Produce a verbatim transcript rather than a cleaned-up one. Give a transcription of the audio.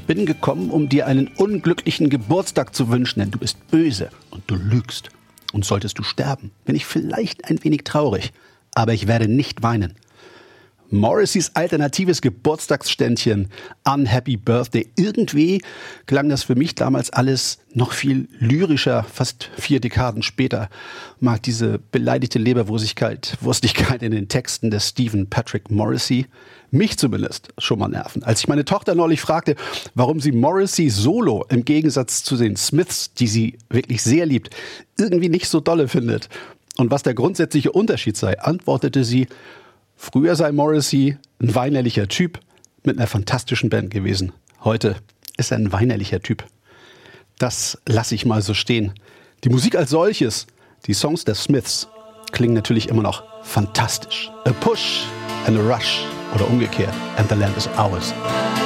Ich bin gekommen, um dir einen unglücklichen Geburtstag zu wünschen, denn du bist böse und du lügst. Und solltest du sterben, bin ich vielleicht ein wenig traurig, aber ich werde nicht weinen. Morrissey's alternatives Geburtstagsständchen Unhappy Birthday. Irgendwie klang das für mich damals alles noch viel lyrischer, fast vier Dekaden später. Mag diese beleidigte Leberwurstigkeit Wurstigkeit in den Texten des Stephen Patrick Morrissey mich zumindest schon mal nerven. Als ich meine Tochter neulich fragte, warum sie Morrissey solo im Gegensatz zu den Smiths, die sie wirklich sehr liebt, irgendwie nicht so dolle findet und was der grundsätzliche Unterschied sei, antwortete sie: Früher sei Morrissey ein weinerlicher Typ mit einer fantastischen Band gewesen. Heute ist er ein weinerlicher Typ. Das lasse ich mal so stehen. Die Musik als solches, die Songs der Smiths, klingen natürlich immer noch fantastisch. A push and a rush oder umgekehrt. And the land is ours.